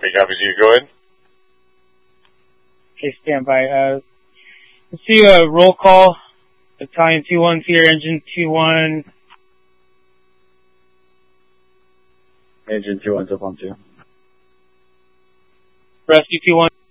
Copy, you. Go ahead. Okay, stand by. Let's see a roll call. Battalion 2-1, Theater Engine 2-1. Engine 2-1's up on 2. Rescue 2-1.